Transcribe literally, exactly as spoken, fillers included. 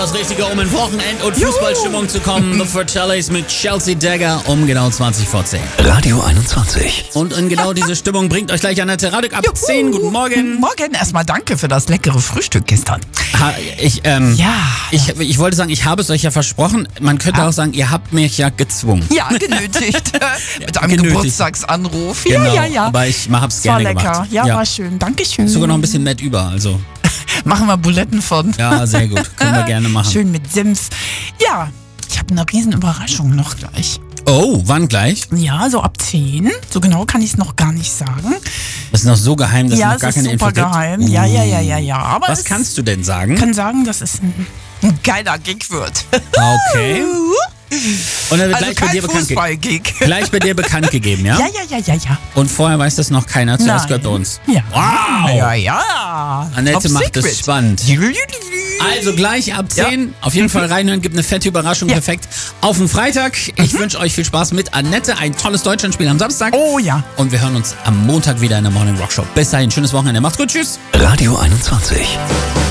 das Richtige, um in Wochenend- und Fußballstimmung zu kommen. The Fratellis mit Chelsea Dagger um genau zwanzig vor zehn. Radio einundzwanzig. Und in genau diese Stimmung bringt euch gleich Annette Radek ab Juhu. zehn. Guten Morgen. Guten Morgen. Erstmal danke für das leckere Frühstück gestern. Ha, ich, ähm, Ja. ich, ich wollte sagen, ich habe es euch ja versprochen. Man könnte Ja. auch sagen, ihr habt mich ja gezwungen. Ja, genötigt. Mit einem genötigt. Geburtstagsanruf. Genau, Ja, ja, ja. aber ich hab's Es war gerne lecker. gemacht. Ja, Ja. war schön. Dankeschön. Sogar noch ein bisschen nett über, also. Machen wir Buletten von. Ja, sehr gut. Können wir gerne machen. Schön mit Senf. Ja, ich habe eine riesen Überraschung noch gleich. Oh, wann gleich? Ja, so ab zehn. So genau kann ich es noch gar nicht sagen. Das ist noch so geheim, dass es ja, noch es gar ist keine Info super gibt. geheim. Ja, ja, ja, ja, ja. Aber Was es kannst du denn sagen? kann sagen, dass es ein, ein geiler Gig wird. Okay. Und er wird Also gleich bei kein dir bekannt gegeben. Fußball-Gig. Gleich bei dir bekannt gegeben, ja? Ja, ja, ja, ja, ja. Und vorher weiß das noch keiner. Zuerst Nein. gehört bei uns. Ja. Wow. Ja, ja. Annette Top macht Secret. es spannend. Also gleich ab zehn. Auf jeden Fall reinhören, gibt eine fette Überraschung. Ja. Perfekt. Auf den Freitag. Ich wünsche euch viel Spaß mit Annette. Ein tolles Deutschlandspiel am Samstag. Oh ja. Und wir hören uns am Montag wieder in der Morning Rock Show. Bis dahin, schönes Wochenende. Macht's gut. Tschüss. Radio einundzwanzig.